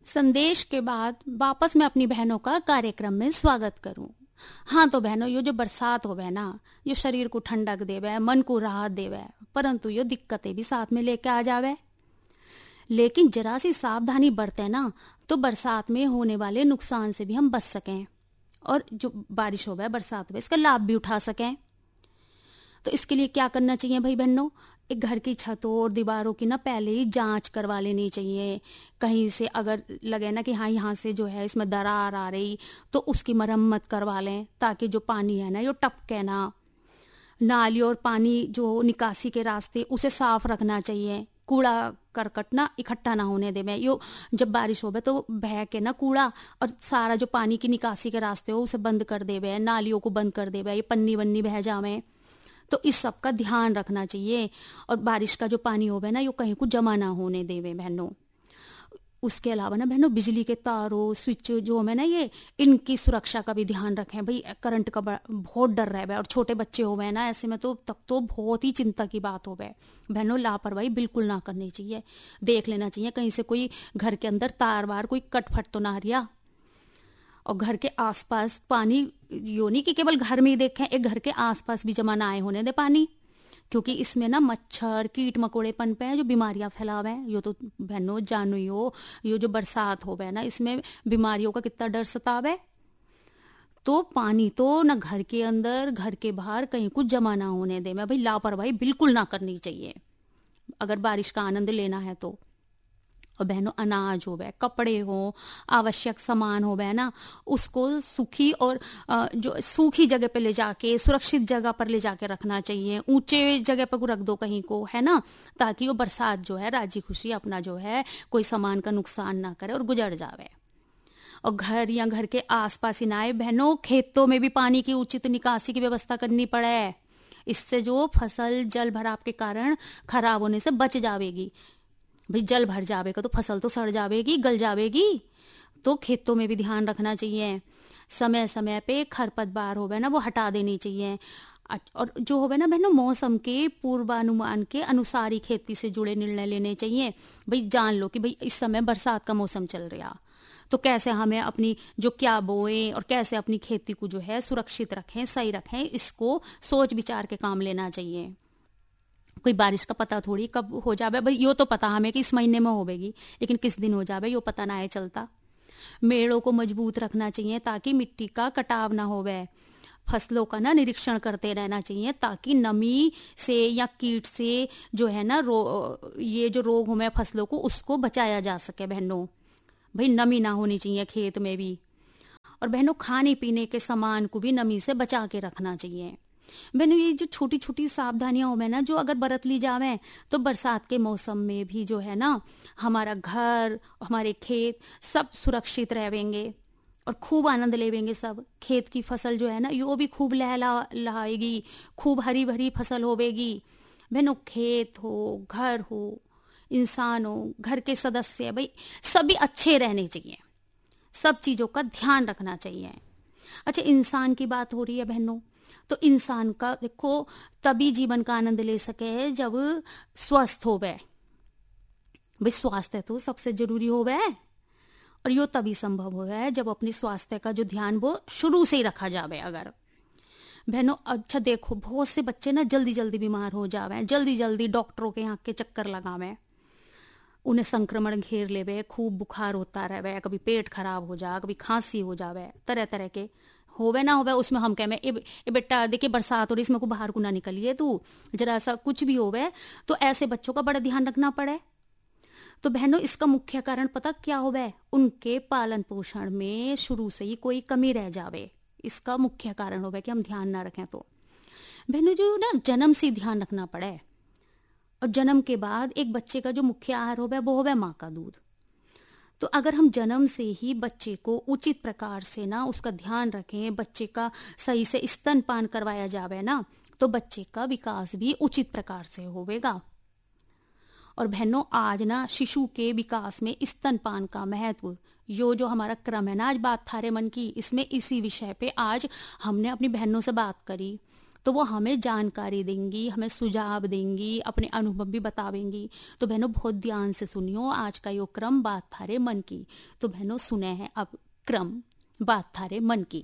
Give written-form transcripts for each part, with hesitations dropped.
संदेश के बाद वापस मैं अपनी बहनों का कार्यक्रम में स्वागत करूं। हाँ तो बहनों, यो जो बरसात होवे ना, यो शरीर को ठंडक देवे, मन को राहत देवे, परंतु यो दिक्कतें भी साथ में लेके आ जावे। लेकिन जरा सी सावधानी बरते ना तो बरसात में होने वाले नुकसान से भी हम बच सकें और जो बारिश होवे, बरसात होवे, इसका लाभ भी उठा सकें। तो इसके लिए क्या करना चाहिए भाई बहनों? एक घर की छतों और दीवारों की ना पहले ही जांच करवा लेनी चाहिए। कहीं से अगर लगे ना कि हाँ यहाँ से जो है इसमें दरार आ रही, तो उसकी मरम्मत करवा लें ताकि जो पानी है ना यो टपके ना। नाली और पानी जो निकासी के रास्ते उसे साफ रखना चाहिए। कूड़ा करकट ना इकट्ठा ना होने देवे। यो जब बारिश होवे तो बह के ना कूड़ा और सारा जो पानी की निकासी के रास्ते हो उसे बंद कर देवे, नालियों को बंद कर देवे, ये पन्नी वन्नी बह जावे। तो इस सब का ध्यान रखना चाहिए। और बारिश का जो पानी होवे ना यो कहीं को जमा ना होने देवे बहनों। उसके अलावा ना बहनों, बिजली के तारों, स्विच जो हमें ना ये इनकी सुरक्षा का भी ध्यान रखें। भाई करंट का बहुत डर रहा है और छोटे बच्चे हो गए ना ऐसे में, तो तब तो बहुत ही चिंता की बात हो गए बहनों। लापरवाही बिल्कुल ना करनी चाहिए। देख लेना चाहिए कहीं से कोई घर के अंदर तार वार कोई कटफट तो ना रिया। और घर के आसपास पानी यो नहीं कि केवल घर में ही देखें, एक घर के आसपास भी जमा ना आए होने दे पानी, क्योंकि इसमें ना मच्छर कीट मकोड़े पनपे हैं जो बीमारियां फैलावे हैं। यो तो बहनों जानो यो जो बरसात हो ना इसमें बीमारियों का कितना डर सतावे। तो पानी तो ना घर के अंदर घर के बाहर कहीं कुछ जमा ना होने दे। मैं भाई लापरवाही बिल्कुल ना करनी चाहिए अगर बारिश का आनंद लेना है तो। और बहनों, अनाज हो वह, कपड़े हो, आवश्यक सामान हो वह ना, उसको सूखी और जो सूखी जगह पे ले जाके सुरक्षित जगह पर ले जाके रखना चाहिए। ऊंचे जगह पर रख दो कहीं को, है ना, ताकि वो बरसात जो है राजी खुशी अपना जो है कोई सामान का नुकसान ना करे और गुजर जावे। और घर या घर के आसपास ही ना आए बहनों, खेतों में भी पानी की उचित निकासी की व्यवस्था करनी पड़े। इससे जो फसल जल भराव के कारण खराब होने से बच जावेगी। भाई जल भर जावेगा तो फसल तो सड़ जावेगी, गल जावेगी। तो खेतों में भी ध्यान रखना चाहिए। समय समय पे खरपतवार होवे ना वो हटा देनी चाहिए। और जो होवे ना बहनों, मौसम के पूर्वानुमान के अनुसार ही खेती से जुड़े निर्णय लेने चाहिए। भाई जान लो कि भाई इस समय बरसात का मौसम चल रहा, तो कैसे हमें अपनी जो क्या बोएं और कैसे अपनी खेती को जो है सुरक्षित रखें, सही रखें, इसको सोच विचार के काम लेना चाहिए। कोई बारिश का पता थोड़ी कब हो जावे। भाई यो तो पता हमें कि इस महीने में होवेगी, लेकिन किस दिन हो जावे यो पता ना है चलता। मेड़ों को मजबूत रखना चाहिए ताकि मिट्टी का कटाव ना होवे। फसलों का ना निरीक्षण करते रहना चाहिए ताकि नमी से या कीट से जो है ना ये जो रोग हो फसलों को उसको बचाया जा सके बहनों। भाई नमी ना होनी चाहिए खेत में भी। और बहनों, खाने पीने के सामान को भी नमी से बचा के रखना चाहिए। बहनों, ये जो छोटी छोटी सावधानियां हो ना जो अगर बरत ली जावे तो बरसात के मौसम में भी जो है ना हमारा घर, हमारे खेत सब सुरक्षित रहेंगे और खूब आनंद लेवेंगे सब। खेत की फसल जो है ना यो भी खूब लहाएगी, खूब हरी भरी फसल होवेगी। बहनों, खेत हो, घर हो, इंसान हो, घर के सदस्य, भाई सभी अच्छे रहने चाहिए। सब चीजों का ध्यान रखना चाहिए। अच्छा, इंसान की बात हो रही है बहनों, तो इंसान का देखो तभी जीवन का आनंद ले सके जब स्वस्थ हो वह। भाई स्वास्थ्य तो सबसे जरूरी हो वह, और यो तभी संभव हो वह जब अपने स्वास्थ्य का जो ध्यान वो शुरू से ही रखा जावे। अगर बहनों अच्छा देखो, बहुत से बच्चे ना जल्दी जल्दी बीमार हो जावे, जल्दी जल्दी डॉक्टरों के यहाँ के चक्कर लगावे, उन्हें संक्रमण घेर लेवे, खूब बुखार होता रहे, कभी पेट खराब हो जा, कभी खांसी हो जावे, तरह तरह के होवे ना होवे। उसमें हम कहें ए बेटा देखिए बरसात हो रही, इसमें को बाहर को ना निकलिए तू, जरा सा कुछ भी होवे तो ऐसे बच्चों का बड़ा ध्यान रखना पड़े। तो बहनों, इसका मुख्य कारण पता क्या होवे? उनके पालन पोषण में शुरू से ही कोई कमी रह जावे। इसका मुख्य कारण होवे कि हम ध्यान ना रखें। तो बहनों, जो ना जन्म से ध्यान रखना पड़े। और जन्म के बाद एक बच्चे का जो मुख्य आहार होवे वो होवे माँ का दूध। तो अगर हम जन्म से ही बच्चे को उचित प्रकार से ना उसका ध्यान रखें, बच्चे का सही से स्तनपान करवाया जावे ना, तो बच्चे का विकास भी उचित प्रकार से होवेगा। और बहनों, आज ना शिशु के विकास में स्तनपान का महत्व, यो जो हमारा क्रम है ना आज बात थारे मन की, इसमें इसी विषय पे आज हमने अपनी बहनों से बात करी। तो वो हमें जानकारी देंगी, हमें सुझाव देंगी, अपने अनुभव भी बतावेंगी। तो बहनों बहुत ध्यान से सुनियो आज का यो क्रम बात थारे मन की। तो बहनों सुने हैं अब क्रम बात थारे मन की।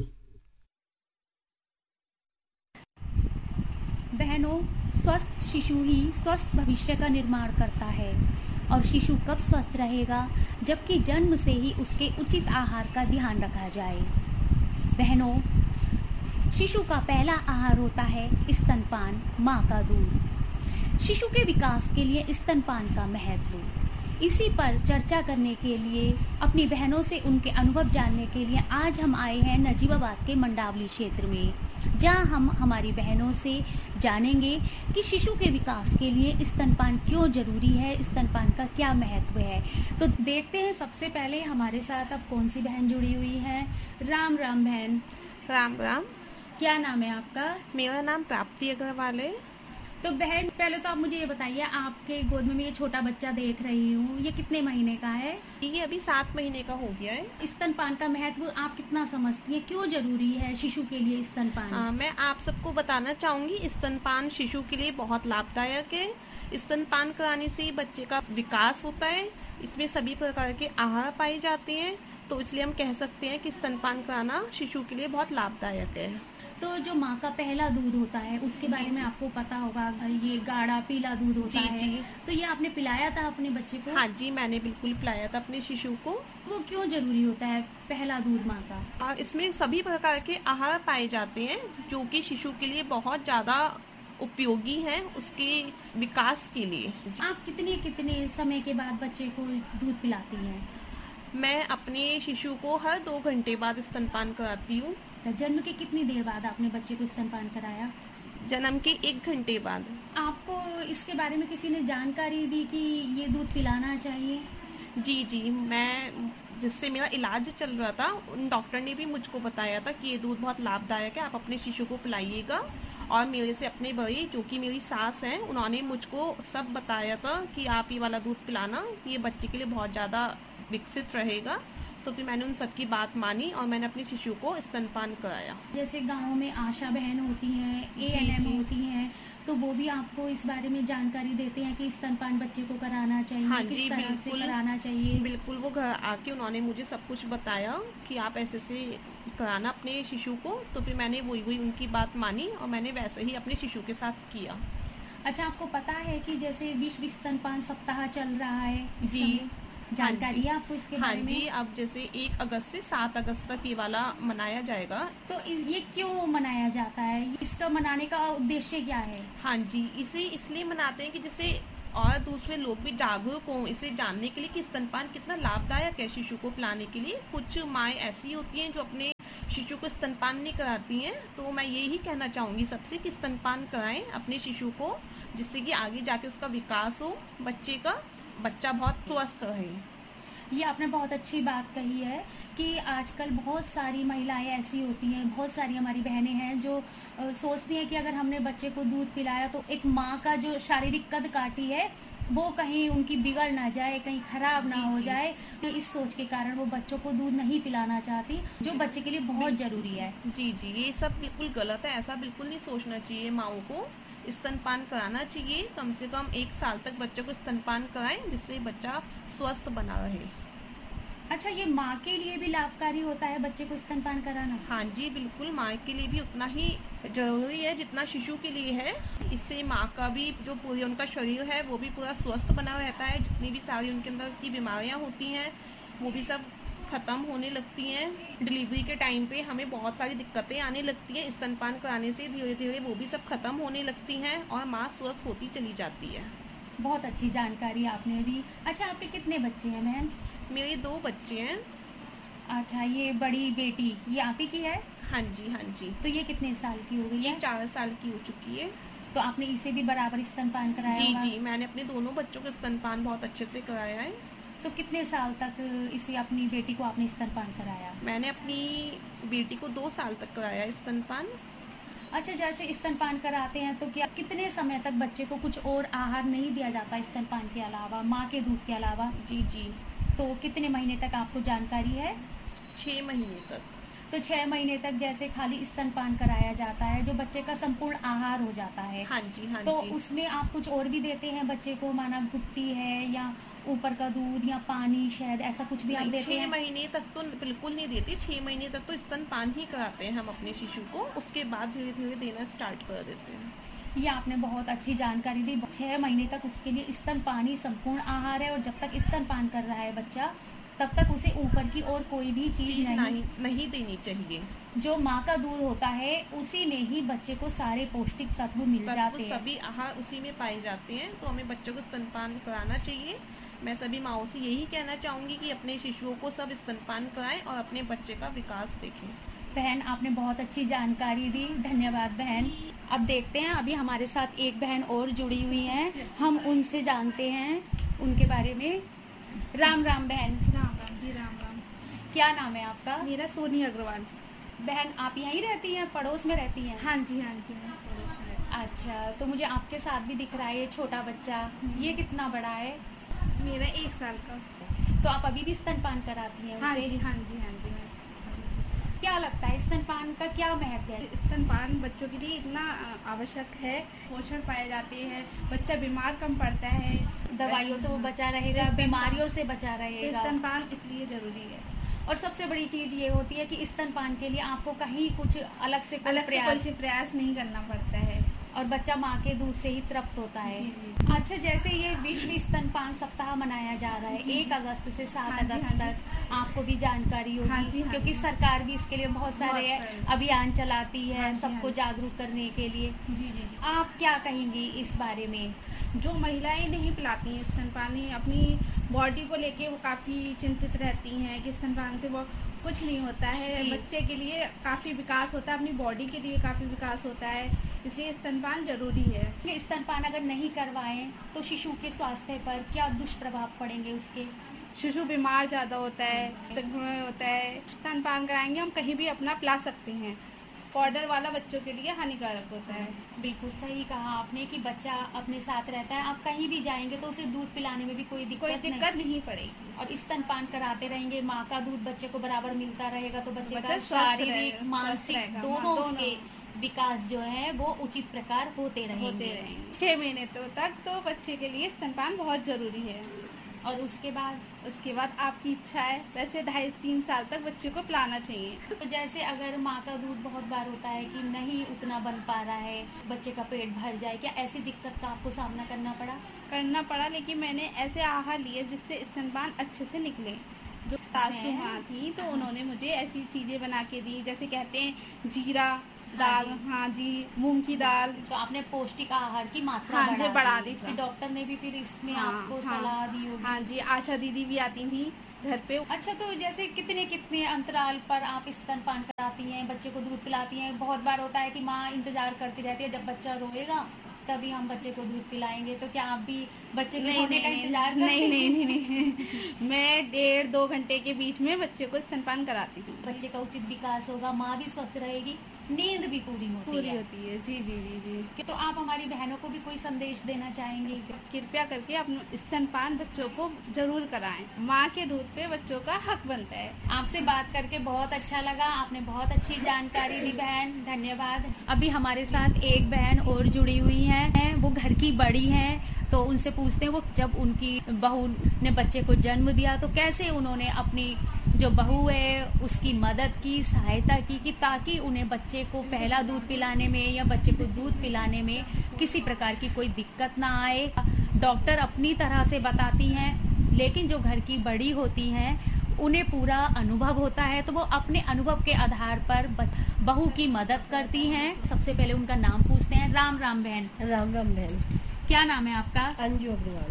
बहनों, स्वस्थ शिशु ही स्वस्थ भविष्य का निर्माण करता है। और शिशु कब स्वस्थ रहेगा? जबकि जन्म से ही उसके उचित आहार का ध्यान रखा जाए। बहनों, शिशु का पहला आहार होता है स्तनपान, माँ का दूध। शिशु के विकास के लिए स्तनपान का महत्व, इसी पर चर्चा करने के लिए, अपनी बहनों से उनके अनुभव जानने के लिए आज हम आए हैं नजीबाबाद के मंडावली क्षेत्र में, जहां हम हमारी बहनों से जानेंगे कि शिशु के विकास के लिए स्तनपान क्यों जरूरी है, स्तनपान का क्या महत्व है। तो देखते हैं सबसे पहले हमारे साथ अब कौन सी बहन जुड़ी हुई है। राम राम बहन। राम राम। क्या नाम है आपका? मेरा नाम प्राप्ति अग्रवाल है। तो बहन पहले तो आप मुझे ये बताइए, आपके गोद में मैं ये छोटा बच्चा देख रही हूँ, ये कितने महीने का है? ये अभी 7 महीने का हो गया है। स्तनपान का महत्व आप कितना समझती हैं, क्यों जरूरी है शिशु के लिए स्तनपान? मैं आप सबको बताना चाहूंगी, स्तनपान शिशु के लिए बहुत लाभदायक है। स्तनपान कराने से बच्चे का विकास होता है, इसमें सभी प्रकार के आहार पाए जाते हैं, तो इसलिए हम कह सकते हैं कि स्तनपान कराना शिशु के लिए बहुत लाभदायक है। तो जो माँ का पहला दूध होता है उसके बारे में आपको पता होगा, ये गाढ़ा पीला दूध होता है। तो ये आपने पिलाया था अपने बच्चे को? हाँ जी, मैंने बिल्कुल पिलाया था अपने शिशु को। वो क्यों जरूरी होता है पहला दूध माँ का? और इसमें सभी प्रकार के आहार पाए जाते हैं जो कि शिशु के लिए बहुत ज्यादा उपयोगी है उसके विकास के लिए। आप कितने कितने समय के बाद बच्चे को दूध पिलाती हैं? मैं अपने शिशु को हर 2 घंटे बाद स्तनपान कराती हूँ। जन्म के कितनी देर बाद आपने बच्चे को स्तनपान कराया? जन्म के 1 घंटे बाद। आपको इसके बारे में किसी ने जानकारी दी कि ये दूध पिलाना चाहिए? जी, मैं जिससे मेरा इलाज चल रहा था उन डॉक्टर ने भी मुझको बताया था कि ये दूध बहुत लाभदायक है, आप अपने शिशु को पिलाइएगा। और मेरे से अपने बड़े जो कि मेरी सास हैं, उन्होंने मुझको सब बताया था कि आप ये वाला दूध पिलाना, ये बच्चे के लिए बहुत ज़्यादा विकसित रहेगा। तो फिर मैंने उन सबकी बात मानी और मैंने अपने शिशु को स्तनपान कराया। जैसे गाँव में आशा बहन होती हैं, ANM होती हैं, तो वो भी आपको इस बारे में जानकारी देते हैं कि स्तनपान बच्चे को कराना चाहिए? हाँ किस जी, तरह से कराना चाहिए? बिल्कुल, वो घर आके उन्होंने मुझे सब कुछ बताया कि आप ऐसे से कराना अपने शिशु को। तो फिर मैंने वही उनकी बात मानी और मैंने वैसे ही अपने शिशु के साथ किया। अच्छा, आपको पता है कि जैसे विश्व स्तनपान सप्ताह चल रहा है? जी, जानकारी है आपको इसके बारे में? हाँ जी, अब जैसे 1 अगस्त से 7 अगस्त तक ये वाला मनाया जाएगा। तो ये क्यों मनाया जाता है? इसका मनाने का उद्देश्य क्या है? हाँ जी, इसे इसलिए मनाते हैं कि जैसे और दूसरे लोग भी जागरूक हों इसे जानने के लिए कि स्तनपान कितना लाभदायक है शिशु को पिलाने के लिए। कुछ माएँ ऐसी होती हैं जो अपने शिशु को स्तनपान नहीं कराती हैं, तो मैं यही कहना चाहूँगी सबसे कि स्तनपान कराएं अपने शिशु को, जिससे कि आगे जाके उसका विकास हो, बच्चा बहुत स्वस्थ रहे। ये आपने बहुत अच्छी बात कही है कि आजकल बहुत सारी महिलाएं ऐसी होती हैं, बहुत सारी हमारी बहनें हैं जो सोचती हैं कि अगर हमने बच्चे को दूध पिलाया तो एक माँ का जो शारीरिक कद काठी है वो कहीं उनकी बिगड़ ना जाए, कहीं खराब ना हो जाए। तो इस सोच के कारण वो बच्चों को दूध नहीं पिलाना चाहती, जो बच्चे के लिए बहुत जरूरी है। जी, ये सब बिल्कुल गलत है, ऐसा बिल्कुल नहीं सोचना चाहिए। माओ को स्तनपान कराना चाहिए, कम से कम 1 साल तक बच्चे को स्तनपान कराएं जिससे बच्चा स्वस्थ बना रहे। अच्छा, ये माँ के लिए भी लाभकारी होता है बच्चे को स्तनपान कराना? हाँ जी, बिल्कुल, माँ के लिए भी उतना ही जरूरी है जितना शिशु के लिए है। इससे माँ का भी जो पूरी उनका शरीर है वो भी पूरा स्वस्थ बना रहता है, जितनी भी सारी उनके अंदर की बीमारियाँ होती हैं वो भी सब खत्म होने लगती हैं। डिलीवरी के टाइम पे हमें बहुत सारी दिक्कतें आने लगती हैं, स्तनपान कराने से धीरे धीरे वो भी सब खत्म होने लगती हैं और माँ स्वस्थ होती चली जाती है। बहुत अच्छी जानकारी आपने दी। अच्छा, आपके कितने बच्चे हैं बहन? मेरे 2 बच्चे हैं। अच्छा, ये बड़ी बेटी ये आप ही की है? हाँ जी। तो ये कितने साल की हो गई है? 4 साल की हो चुकी है। तो आपने इसे भी बराबर स्तनपान कराया? जी, मैंने अपने दोनों बच्चों को स्तनपान बहुत अच्छे से कराया है। तो कितने साल तक इसे अपनी बेटी को आपने स्तनपान कराया? मैंने अपनी बेटी को 2 साल तक कराया स्तनपान। अच्छा, जैसे स्तनपान कराते हैं तो क्या कितने समय तक बच्चे को कुछ और आहार नहीं दिया जाता स्तनपान के अलावा, माँ के दूध के अलावा? जी। तो कितने महीने तक आपको जानकारी है? 6 महीने तक। तो 6 महीने तक जैसे खाली स्तनपान कराया जाता है, जो बच्चे का संपूर्ण आहार हो जाता है। हाँ जी, हाँ तो जी। उसमें आप कुछ और भी देते हैं बच्चे को, माना घुट्टी है या ऊपर का दूध या पानी, शायद ऐसा कुछ भी आप देते 6 हैं? महीने तक तो बिल्कुल नहीं देती। 6 महीने तक तो स्तनपान ही कराते हैं हम अपने शिशु को, उसके बाद धीरे धीरे देना स्टार्ट कर देते हैं। ये आपने बहुत अच्छी जानकारी दी। 6 महीने तक उसके लिए स्तनपान ही संपूर्ण आहार है, और जब तक स्तनपान कर रहा है बच्चा, तब तक उसे ऊपर की और कोई भी चीज नहीं देनी चाहिए। जो माँ का दूध होता है उसी में ही बच्चे को सारे पौष्टिक तत्व मिल जाते हैं। सभी आहार उसी में पाए जाते हैं, तो हमें बच्चों को स्तनपान कराना चाहिए। मैं सभी माओं से यही कहना चाहूंगी कि अपने शिशुओं को सब स्तनपान कराएं और अपने बच्चे का विकास देखें। बहन, आपने बहुत अच्छी जानकारी दी, धन्यवाद बहन। अब देखते हैं, अभी हमारे साथ एक बहन और जुड़ी हुई हैं, हम उनसे जानते हैं उनके बारे में। राम राम बहन। राम राम जी, राम राम। क्या नाम है आपका? मेरा सोनी अग्रवाल। बहन, आप यहीं रहती हैं, पड़ोस में रहती हैं? हाँ जी, हाँ जी, मैं पड़ोस में रहती अच्छा, तो मुझे आपके साथ भी दिख रहा है ये छोटा बच्चा, ये कितना बड़ा है? हूँ। मेरा 1 साल का। तो आप अभी भी स्तनपान कराती हैं हाँ उसे? जी, हाँ जी, हाँ जी। क्या लगता है स्तनपान का क्या महत्व है? स्तनपान बच्चों के लिए इतना आवश्यक है, पोषण पाए जाते हैं, बच्चा बीमार कम पड़ता है, दवाइयों से वो बचा रहेगा, बीमारियों से बचा रहेगा। स्तनपान इसलिए जरूरी है। और सबसे बड़ी चीज ये होती है कि स्तनपान के लिए आपको कहीं कुछ अलग से कोई प्रयास नहीं करना पड़ता है, और बच्चा माँ के दूध से ही तृप्त होता है। जी, जी। अच्छा, जैसे ये विश्व स्तनपान सप्ताह मनाया जा रहा है 1 अगस्त से 7 अगस्त तक, आपको भी जानकारी होगी। हाँ जी, हाँ क्योंकि जी। सरकार भी इसके लिए बहुत सारे अभियान चलाती है, हाँ जी, सबको हाँ जी। जागरूक करने के लिए। जी जी। आप क्या कहेंगी इस बारे में? जो महिलाएं नहीं पिलाती हैं स्तनपान, अपनी बॉडी को लेके वो काफी चिंतित रहती हैं कि स्तनपान से वो कुछ नहीं होता है, बच्चे के लिए काफी विकास होता है, अपनी बॉडी के लिए काफी विकास होता है, इसलिए स्तनपान जरूरी है। स्तनपान अगर नहीं करवाएं तो शिशु के स्वास्थ्य पर क्या दुष्प्रभाव पड़ेंगे उसके? शिशु बीमार ज्यादा होता है, संक्रमण होता है। स्तनपान कराएंगे हम कहीं भी अपना पिला सकते हैं, पाउडर वाला बच्चों के लिए हानिकारक होता है। बिल्कुल सही कहा आपने कि बच्चा अपने साथ रहता है, आप कहीं भी जाएंगे तो उसे दूध पिलाने में भी कोई दिक्कत नहीं पड़ेगी। और स्तनपान कराते रहेंगे, माँ का दूध बच्चे को बराबर मिलता रहेगा, तो बच्चे का स्वस्थ शारीरिक मानसिक दोनों उसके विकास जो है वो उचित प्रकार होते रहेंगे। 6 महीने तक तो बच्चे के लिए स्तनपान बहुत जरूरी है। और उसके बाद आपकी इच्छा है, वैसे 2.5-3 साल तक बच्चे को पिलाना चाहिए। तो जैसे अगर माँ का दूध बहुत बार होता है कि नहीं उतना बन पा रहा है, बच्चे का पेट भर जाए, क्या ऐसी दिक्कत का आपको सामना करना पड़ा? लेकिन मैंने ऐसे आहार लिए जिससे स्तनपान अच्छे से निकले। जो सासू माँ थी तो उन्होंने मुझे ऐसी चीजें बना के दी, जैसे कहते हैं जीरा दाल, हाँ जी, मूंग की दाल। तो आपने पौष्टिक आहार की मात्रा बढ़ा दी थी। डॉक्टर ने भी फिर इसमें आपको सलाह दी होगी। हाँ जी, आशा दीदी भी आती थी घर पे। अच्छा, तो जैसे कितने अंतराल पर आप स्तनपान कराती हैं, बच्चे को दूध पिलाती हैं? बहुत बार होता है कि माँ इंतजार करती रहती है जब बच्चा रोएगा तभी हम बच्चे को दूध पिलाएंगे, तो क्या आप भी बच्चे के रोने का इंतजार करती हैं? नहीं। मैं 1.5-2 घंटे के बीच में बच्चे को स्तनपान कराती हूँ। बच्चे का उचित विकास होगा, माँ भी स्वस्थ रहेगी, नींद भी पूरी होती है। जी जी जी जी। तो आप हमारी बहनों को भी कोई संदेश देना चाहेंगे? कृपया करके अपना स्तनपान बच्चों को जरूर कराएं, माँ के दूध पे बच्चों का हक बनता है। आपसे बात करके बहुत अच्छा लगा, आपने बहुत अच्छी जानकारी दी बहन, धन्यवाद। अभी हमारे साथ एक बहन और जुड़ी हुई है, वो घर की बड़ी है, तो उनसे पूछते हैं वो जब उनकी बहू ने बच्चे को जन्म दिया तो कैसे उन्होंने अपनी जो बहू है उसकी मदद की, सहायता की कि ताकि उन्हें बच्चे को पहला दूध पिलाने में या बच्चे को दूध पिलाने में किसी प्रकार की कोई दिक्कत ना आए। डॉक्टर अपनी तरह से बताती हैं, लेकिन जो घर की बड़ी होती हैं उन्हें पूरा अनुभव होता है, तो वो अपने अनुभव के आधार पर बहू की मदद करती हैं। सबसे पहले उनका नाम पूछते हैं। राम राम बहन। राम राम बहन। क्या नाम है आपका? अंजू अग्रवाल।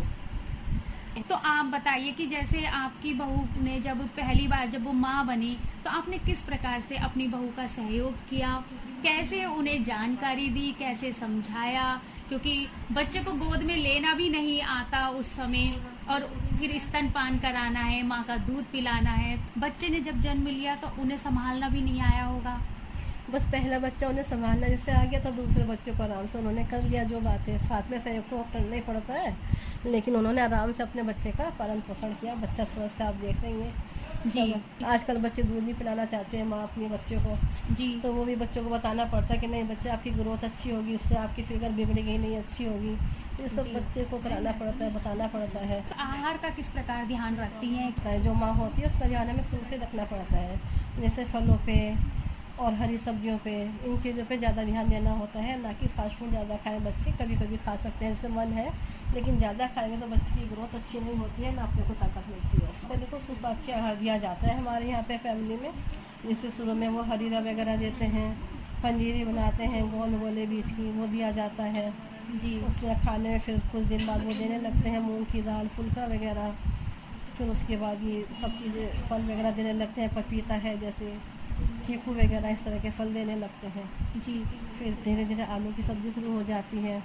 तो आप बताइए कि जैसे आपकी बहू ने जब पहली बार जब वो माँ बनी तो आपने किस प्रकार से अपनी बहू का सहयोग किया, कैसे उन्हें जानकारी दी, कैसे समझाया, क्योंकि बच्चे को गोद में लेना भी नहीं आता उस समय, और फिर स्तनपान कराना है, माँ का दूध पिलाना है। बच्चे ने जब जन्म लिया तो उन्हें संभालना भी नहीं आया होगा। बस पहला बच्चा उन्हें संभालना जिससे आ गया तो दूसरे बच्चों को आराम से उन्होंने कर लिया। जो बात है साथ में सहयोग तो करना ही पड़ता है, लेकिन उन्होंने आराम से अपने बच्चे का पालन पोषण किया। बच्चा स्वस्थ है, आप देख रही हैं, जी। आजकल बच्चे दूध नहीं पिलाना चाहते हैं माँ अपने बच्चों को जी। तो वो भी बच्चों को बताना पड़ता है कि नहीं बच्चे आपकी ग्रोथ अच्छी होगी, इससे आपकी फिगर बिगड़ेगी नहीं, अच्छी होगी। ये सब बच्चे को कराना पड़ता है, बताना पड़ता है। तो आहार का किस प्रकार ध्यान रखती हैं? जो माँ होती है उसका ध्यान हमें शुरू से रखना पड़ता है, जैसे फलों पे और हरी सब्जियों पे, इन चीज़ों पे ज़्यादा ध्यान देना होता है, ना कि फास्ट फूड ज़्यादा खाएं बच्चे। कभी कभी खा सकते हैं, इससे मन है, लेकिन ज़्यादा खाएंगे तो बच्चे की ग्रोथ अच्छी नहीं होती है, ना अपने को ताकत मिलती है। पहले को सूखा अच्छे आहार दिया जाता है हमारे यहाँ पे फैमिली में, जैसे शुरू में वो हरीरा वगैरह देते हैं, पंजीरी बनाते हैं गोल गोले बीज की, वो दिया जाता है जी। उसमें खाने में फिर कुछ दिन बाद वो देने लगते हैं मूंग की दाल, फुल्का वगैरह। फिर उसके बाद ये सब चीज़ें फल वगैरह देने लगते हैं, पपीता है जैसे, चीकू वगैरह, इस तरह के फल देने लगते हैं जी। फिर धीरे धीरे आलू की सब्जी शुरू हो जाती है।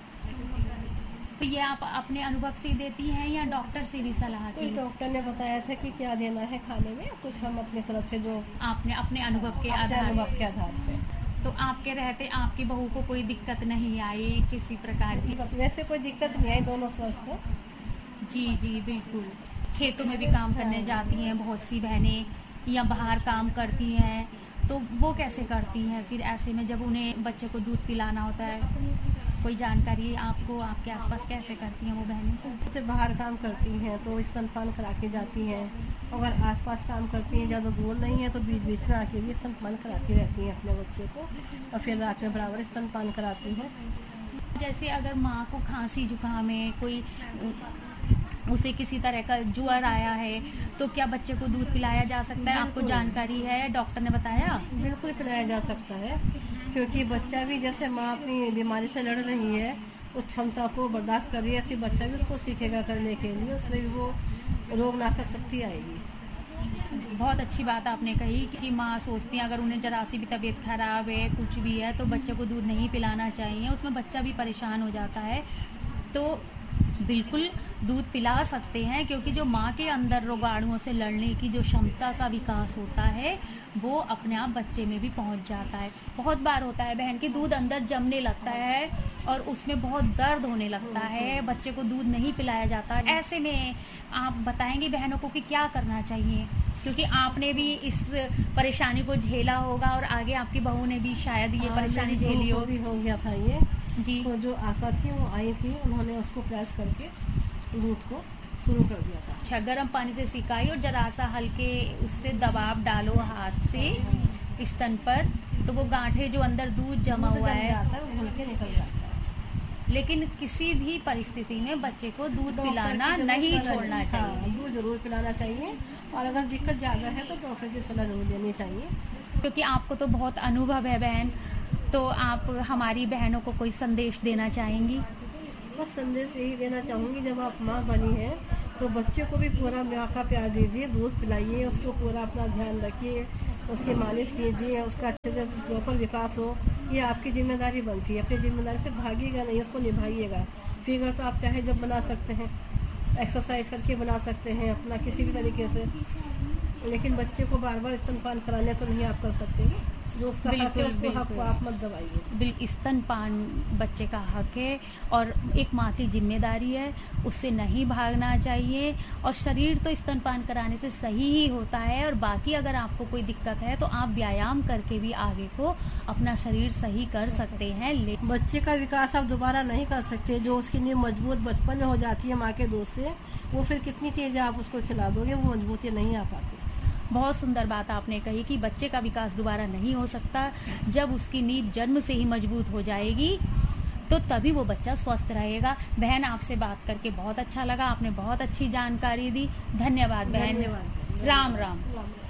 तो ये आप अपने अनुभव से देती हैं या डॉक्टर से भी सलाह कोई की? डॉक्टर ने बताया था कि क्या देना है खाने में, कुछ हम अपनी तरफ से जो आपने अपने अनुभव के अपने आधार अनुभव के आधार पे। तो आपके रहते आपकी बहू को कोई दिक्कत नहीं आई किसी प्रकार की? वैसे कोई दिक्कत नहीं आई, दोनों स्वस्थ हैं। जी जी बिल्कुल। खेतों में भी काम करने जाती हैं बहुत सी बहनें, या बाहर काम करती हैं, तो वो कैसे करती हैं फिर ऐसे में जब उन्हें बच्चे को दूध पिलाना होता है? कोई जानकारी आपको आपके आसपास कैसे करती हैं वो बहनें? जैसे बाहर काम करती हैं तो स्तनपान करा के जाती हैं, अगर आसपास काम करती हैं, ज़्यादा दूर नहीं है तो बीच बीच में आके भी स्तनपान कराती रहती हैं अपने बच्चे को, और फिर रात में बराबर स्तनपान कराती हैं। जैसे अगर माँ को खांसी जुकाम है, कोई उसे किसी तरह का ज्वर आया है, तो क्या बच्चे को दूध पिलाया जा सकता है? आपको जानकारी है, डॉक्टर ने बताया? बिल्कुल पिलाया जा सकता है, क्योंकि बच्चा भी जैसे माँ अपनी बीमारी से लड़ रही है, उस क्षमता को बर्दाश्त कर रही है, ऐसे बच्चा भी उसको सीखेगा करने के लिए, उसमें भी वो रोग नाशक शक्ति आएगी। बहुत अच्छी बात आपने कही कि माँ सोचती है अगर उन्हें जरा सी भी तबीयत खराब है, कुछ भी है, तो बच्चे को दूध नहीं पिलाना चाहिए, उसमें बच्चा भी परेशान हो जाता है। तो बिल्कुल दूध पिला सकते हैं, क्योंकि जो माँ के अंदर रोगाणुओं से लड़ने की जो क्षमता का विकास होता है वो अपने आप बच्चे में भी पहुंच जाता है। बहुत बार होता है बहन की दूध अंदर जमने लगता है और उसमें बहुत दर्द होने लगता है, बच्चे को दूध नहीं पिलाया जाता। ऐसे में आप बताएंगे बहनों को कि क्या करना चाहिए, क्योंकि आपने भी इस परेशानी को झेला होगा और आगे आपकी बहू ने भी शायद ये परेशानी झेली हो। भी हो गया था ये जी। तो जो आशा थी वो आई थी, उन्होंने उसको प्रेस करके दूध को शुरू कर दिया था। अच्छा, गर्म पानी से सिकाई और जरा सा हल्के उससे दबाव डालो हाथ से स्तन पर, तो वो गांठे जो अंदर दूध जमा हुआ है वो घुल के निकल जाता है। लेकिन किसी भी परिस्थिति में बच्चे को दूध पिलाना नहीं छोड़ना चाहिए। दूध जरूर पिलाना चाहिए, और अगर दिक्कत ज्यादा है तो डॉक्टर की सलाह जरूर लेनी चाहिए। क्योंकि आपको तो बहुत अनुभव है बहन, तो आप हमारी बहनों को कोई संदेश देना चाहेंगी? बस संदेश यही देना चाहूँगी, जब आप माँ बनी है तो बच्चे को भी पूरा माँ का प्यार दीजिए, दूध पिलाइए, उसको पूरा अपना ध्यान रखिए, उसकी मालिश कीजिए, उसका अच्छे से प्रॉपर विकास हो, ये आपकी जिम्मेदारी बनती है। अपनी जिम्मेदारी से भागिएगा नहीं, उसको निभाइएगा। फिगर तो आप चाहे जब बना सकते हैं, एक्सरसाइज करके बना सकते हैं अपना किसी भी तरीके से, लेकिन बच्चे को बार बार स्तनपान कराने तो नहीं आप कर सकते। जो उसका हक है उसको हक को आप मत दबाइए। बिल्कुल, स्तनपान बच्चे का हक है और एक माँ की जिम्मेदारी है, उससे नहीं भागना चाहिए। और शरीर तो स्तनपान कराने से सही ही होता है, और बाकी अगर आपको कोई दिक्कत है तो आप व्यायाम करके भी आगे को अपना शरीर सही कर सकते हैं। बच्चे का विकास आप दोबारा नहीं कर सकते, जो उसकी नींव मजबूत बचपन में हो जाती है माँ के दूध से, वो फिर कितनी चीजें आप उसको खिला दोगे वो मजबूती नहीं आ पाती। बहुत सुंदर बात आपने कही कि बच्चे का विकास दोबारा नहीं हो सकता, जब उसकी नींव जन्म से ही मजबूत हो जाएगी तो तभी वो बच्चा स्वस्थ रहेगा। बहन, आपसे बात करके बहुत अच्छा लगा, आपने बहुत अच्छी जानकारी दी। धन्यवाद बहन। राम राम।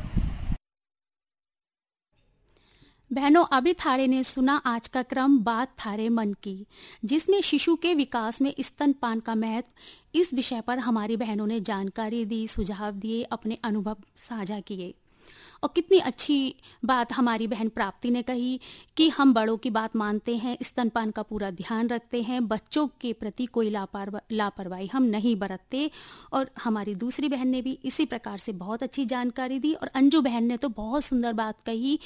बहनों, अभी थारे ने सुना आज का क्रम बात थारे मन की, जिसमें शिशु के विकास में स्तनपान का महत्व, इस विषय पर हमारी बहनों ने जानकारी दी, सुझाव दिए, अपने अनुभव साझा किए। और कितनी अच्छी बात हमारी बहन प्राप्ति ने कही कि हम बड़ों की बात मानते हैं, स्तनपान का पूरा ध्यान रखते हैं, बच्चों के प्रति कोई लापरवाही हम नहीं बरतते। और हमारी दूसरी बहन ने भी इसी प्रकार से बहुत अच्छी जानकारी दी। और अंजू बहन ने तो बहुत सुंदर बात कही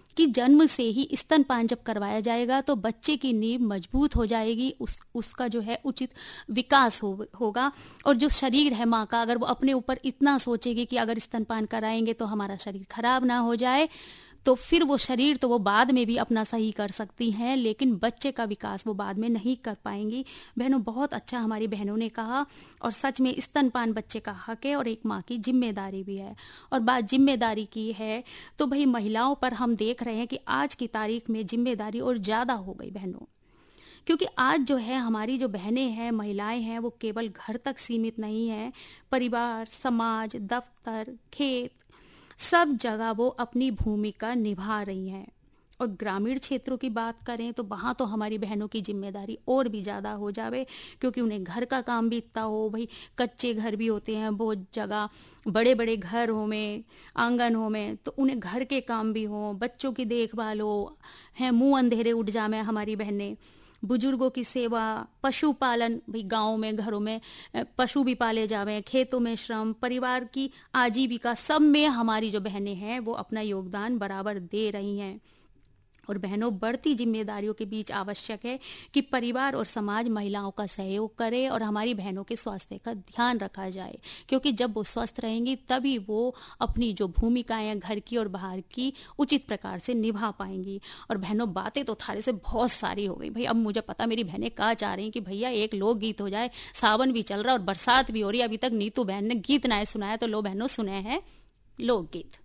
कि जन्म से ही स्तनपान जब करवाया जाएगा तो बच्चे की नींव मजबूत हो जाएगी, उसका जो है उचित विकास होगा। और जो शरीर है माँ का, अगर वो अपने ऊपर इतना सोचेगी कि अगर स्तनपान कराएंगे तो हमारा शरीर खराब ना हो जाए, तो फिर वो शरीर तो वो बाद में भी अपना सही कर सकती हैं, लेकिन बच्चे का विकास वो बाद में नहीं कर पाएंगी। बहनों, बहुत अच्छा हमारी बहनों ने कहा, और सच में स्तनपान बच्चे का हक है और एक माँ की जिम्मेदारी भी है। और बात जिम्मेदारी की है तो भाई महिलाओं पर हम देख रहे हैं कि आज की तारीख में जिम्मेदारी और ज्यादा हो गई बहनों, क्योंकि आज जो है हमारी जो बहनें हैं, महिलाएं हैं, वो केवल घर तक सीमित नहीं है। परिवार, समाज, दफ्तर, खेत, सब जगह वो अपनी भूमिका निभा रही हैं। और ग्रामीण क्षेत्रों की बात करें तो वहाँ तो हमारी बहनों की जिम्मेदारी और भी ज़्यादा हो जावे, क्योंकि उन्हें घर का काम भी इतना हो, भाई कच्चे घर भी होते हैं बहुत जगह, बड़े बड़े घर हो में, आंगन हो में, तो उन्हें घर के काम भी हो, बच्चों की देखभाल हो, हैं मुँह अंधेरे उठ जावे हमारी बहनें, बुजुर्गों की सेवा, पशुपालन, भाई गाँव में घरों में पशु भी पाले जावे, खेतों में श्रम, परिवार की आजीविका, सब में हमारी जो बहनें हैं वो अपना योगदान बराबर दे रही हैं। और बहनों, बढ़ती जिम्मेदारियों के बीच आवश्यक है कि परिवार और समाज महिलाओं का सहयोग करे और हमारी बहनों के स्वास्थ्य का ध्यान रखा जाए, क्योंकि जब वो स्वस्थ रहेंगी तभी वो अपनी जो भूमिकाएं घर की और बाहर की उचित प्रकार से निभा पाएंगी। और बहनों, बातें तो थारे से बहुत सारी हो गई भाई, अब मुझे पता मेरी बहनें कहा चाह रही कि भैया एक लोकगीत हो जाए, सावन भी चल रहा और बरसात भी हो रही है, अभी तक नीतू बहन ने गीत ना सुनाया, तो लो बहनों सुने हैं लोकगीत।